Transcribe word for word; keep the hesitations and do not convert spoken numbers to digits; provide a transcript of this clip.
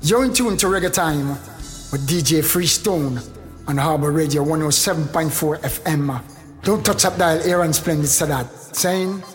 You're in tune to Reggae Time with D J Freestone on Harbour Radio one oh seven point four F M. Don't touch up dial, Aaron Splendid Sadat saying...